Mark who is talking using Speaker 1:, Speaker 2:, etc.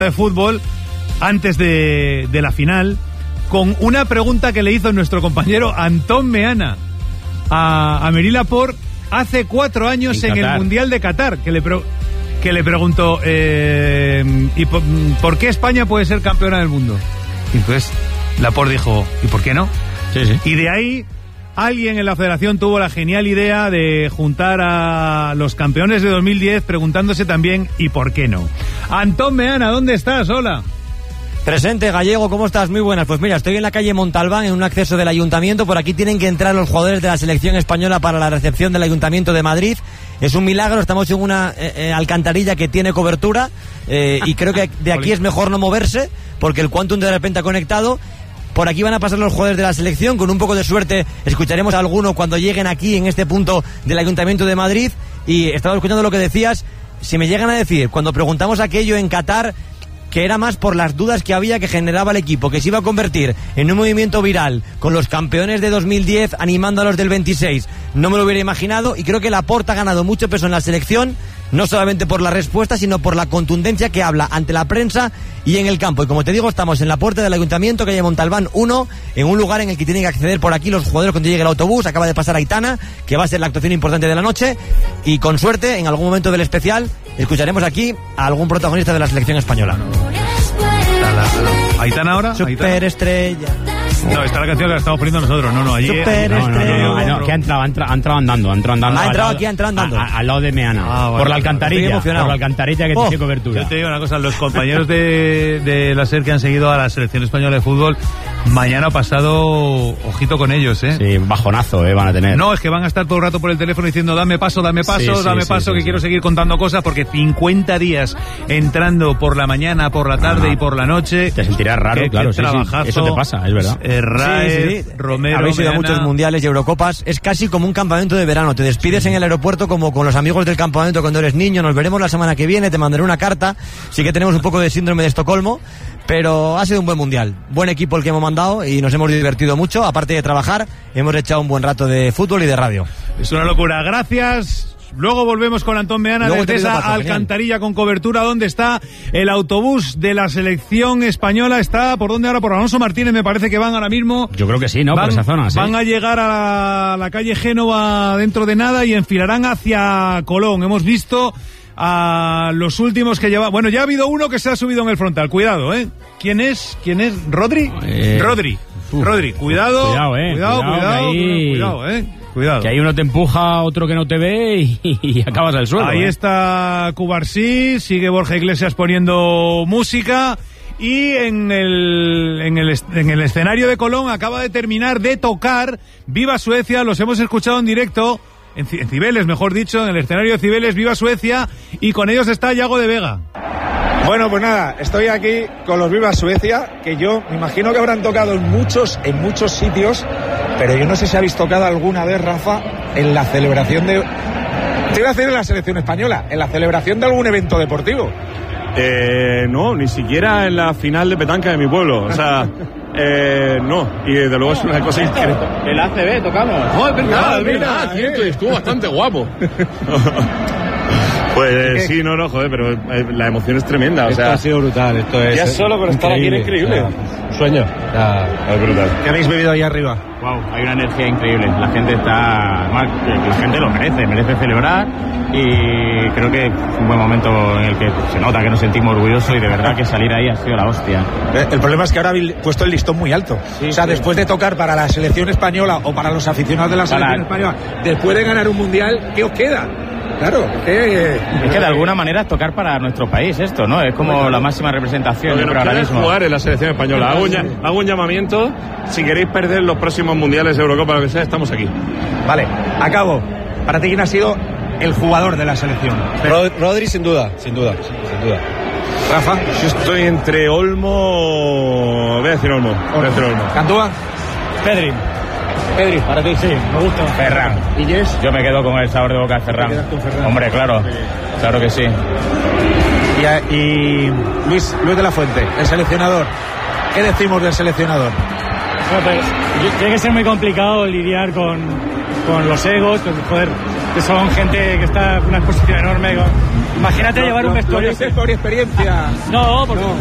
Speaker 1: de fútbol antes de la final con una pregunta que le hizo nuestro compañero Antón Meana a Amélie Laporte hace 4 años en el Mundial de Qatar, que le preguntó ¿y por qué España puede ser campeona del mundo? Y entonces Laporte dijo, ¿y por qué no?
Speaker 2: Sí.
Speaker 1: Y de ahí alguien en la federación tuvo la genial idea de juntar a los campeones de 2010 preguntándose también ¿y por qué no? Antón Meana, ¿dónde estás? Hola.
Speaker 2: Presente, Gallego, ¿cómo estás? Muy buenas. Pues mira, estoy en la calle Montalbán, en un acceso del Ayuntamiento. Por aquí tienen que entrar los jugadores de la selección española para la recepción del Ayuntamiento de Madrid. Es un milagro, estamos en una alcantarilla que tiene cobertura y creo que de aquí es mejor no moverse porque el Quantum de repente ha conectado. Por aquí van a pasar los jugadores de la selección. Con un poco de suerte escucharemos a alguno cuando lleguen aquí en este punto del Ayuntamiento de Madrid. Y estaba escuchando lo que decías. Si me llegan a decir, cuando preguntamos aquello en Qatar, que era más por las dudas que había que generaba el equipo, que se iba a convertir en un movimiento viral con los campeones de 2010 animando a los del 26, no me lo hubiera imaginado. Y creo que Laporte ha ganado mucho peso en la selección, no solamente por la respuesta, sino por la contundencia que habla ante la prensa y en el campo. Y como te digo, estamos en la puerta del Ayuntamiento, calle Montalbán 1, en un lugar en el que tienen que acceder por aquí los jugadores cuando llegue el autobús. Acaba de pasar Aitana, que va a ser la actuación importante de la noche, y con suerte, en algún momento del especial, escucharemos aquí a algún protagonista de la selección española.
Speaker 1: ¿Aitana ahora?
Speaker 2: Superestrella.
Speaker 1: No, esta es la canción que la estamos poniendo nosotros. No, allí.
Speaker 3: No, que ha entrado andando.
Speaker 2: Ha entrado aquí, andando.
Speaker 3: Al lado de Meana. Por la alcantarilla. Por la alcantarilla que tiene cobertura.
Speaker 1: Yo te digo una cosa, los compañeros de la SER que han seguido a la selección española de fútbol, mañana pasado, ojito con ellos,
Speaker 3: Sí, bajonazo, van a tener.
Speaker 1: No, es que van a estar todo el rato por el teléfono diciendo dame paso, que quiero seguir contando cosas, porque 50 días entrando por la mañana, por la tarde y por la noche.
Speaker 3: Te sentirás raro, claro, sí. Eso te pasa, es verdad.
Speaker 1: Raez, Romero,
Speaker 2: habéis ido a muchos mundiales y Eurocopas. Es casi como un campamento de verano. Te despides en el aeropuerto como con los amigos del campamento cuando eres niño. Nos veremos la semana que viene, te mandaré una carta. Sí que tenemos un poco de síndrome de Estocolmo, pero ha sido un buen mundial. Buen equipo el que hemos mandado y nos hemos divertido mucho. Aparte de trabajar, hemos echado un buen rato de fútbol y de radio.
Speaker 1: Es una locura. Gracias. Luego volvemos con Antón Meana desde esa alcantarilla con cobertura. ¿Dónde está el autobús de la selección española? ¿Está por dónde ahora? Por Alonso Martínez, me parece que van ahora mismo.
Speaker 3: Yo creo que sí, ¿no? Por esa zona, sí.
Speaker 1: Van a llegar a la calle Génova dentro de nada y enfilarán hacia Colón. Hemos visto a los últimos que lleva. Bueno, ya ha habido uno que se ha subido en el frontal. Cuidado, ¿eh? ¿Quién es? ¿Rodri? Rodri. Cuidado, Cuidado.
Speaker 3: Que ahí uno te empuja, otro que no te ve y acabas al suelo.
Speaker 1: Ahí está Cubarsí, sigue Borja Iglesias poniendo música y en el escenario de Colón acaba de terminar de tocar Viva Suecia. Los hemos escuchado en directo, en Cibeles, mejor dicho, en el escenario de Cibeles, Viva Suecia, y con ellos está Yago de Vega.
Speaker 4: Bueno, pues nada, estoy aquí con los Viva Suecia, que yo me imagino que habrán tocado en muchos sitios, pero yo no sé si habéis tocado alguna vez, Rafa, en la celebración de... Te iba a decir en la selección española, en la celebración de algún evento deportivo.
Speaker 5: No, ni siquiera en la final de petanca de mi pueblo, o sea... no, y desde luego es una cosa increíble.
Speaker 3: El ACB tocamos.
Speaker 5: Oh, es verdad, cierto, estuvo bastante guapo. Pues sí, no, joder, pero la emoción es tremenda,
Speaker 6: esto ha sido brutal, esto es...
Speaker 5: Ya solo con estar aquí era increíble.
Speaker 6: Un sueño.
Speaker 5: Es brutal.
Speaker 4: ¿Qué habéis bebido ahí arriba?
Speaker 3: Wow, hay una energía increíble. La gente la gente lo merece celebrar, y creo que es un buen momento en el que se nota que nos sentimos orgullosos, y de verdad que salir ahí ha sido la hostia.
Speaker 4: El problema es que ahora habéis puesto el listón muy alto. Sí, o sea, después de tocar para la selección española o para los aficionados de la selección española, después de ganar un mundial, ¿qué os queda? Claro, es que
Speaker 3: de alguna manera es tocar para nuestro país esto, ¿no? Es como la máxima representación.
Speaker 5: Lo que nos queda es jugar en la selección española. Hago un llamamiento. Si queréis perder los próximos mundiales, Eurocopa, lo que sea, estamos aquí.
Speaker 4: Vale, acabo. ¿Para ti quién ha sido el jugador de la selección?
Speaker 6: Rodri, sin duda.
Speaker 4: Rafa.
Speaker 5: Yo estoy entre Olmo... Voy a decir Olmo.
Speaker 4: ¿Cantúa?
Speaker 2: Pedri, para ti.
Speaker 3: Sí, me gusta. Ferran.
Speaker 4: ¿Y Jess?
Speaker 3: Yo me quedo con el sabor de boca de Ferran. Hombre, claro. Claro que sí.
Speaker 4: Y Luis de la Fuente, el seleccionador. ¿Qué decimos del seleccionador?
Speaker 7: Bueno, pues, tiene que ser muy complicado lidiar con los egos, con poder que son gente que está en una exposición enorme. Imagínate llevar un vestuario.
Speaker 4: Lo dices por experiencia.
Speaker 7: No, porque